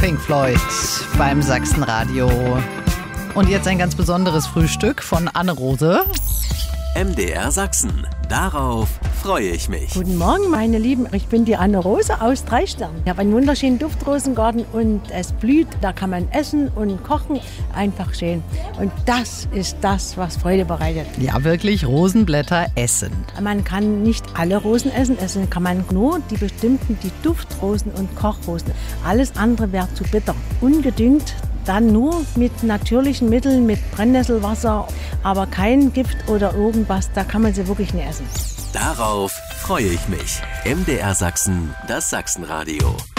Pink Floyd beim Sachsenradio. Und jetzt ein ganz besonderes Frühstück von Anne-Rose. MDR Sachsen. Darauf freue ich mich. Guten Morgen, meine Lieben. Ich bin die Anne-Rose aus Dreistern. Ich habe einen wunderschönen Duftrosengarten und es blüht. Da kann man essen und kochen. Einfach schön. Und das ist das, was Freude bereitet. Ja, wirklich Rosenblätter essen. Man kann nicht alle Rosen essen. Essen kann man nur die bestimmten, die Duftrosen und Kochrosen. Alles andere wäre zu bitter. Ungedüngt. Dann nur mit natürlichen Mitteln, mit Brennnesselwasser, aber kein Gift oder irgendwas, da kann man sie wirklich nicht essen. Darauf freue ich mich. MDR Sachsen, das Sachsenradio.